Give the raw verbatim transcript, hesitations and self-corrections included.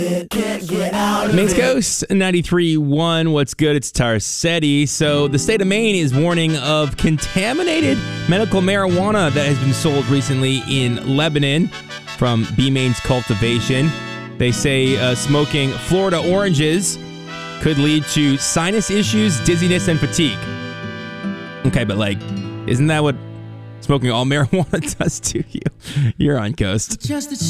Maine's Coast ninety-three point one. What's good? It's Tarsetti. So the state of Maine is warning of contaminated medical marijuana that has been sold recently in Lebanon from B. Maine's cultivation. They say uh, smoking Florida oranges could lead to sinus issues, dizziness, and fatigue. Okay, but like, isn't that what smoking all marijuana does to you? You're on Coast. Just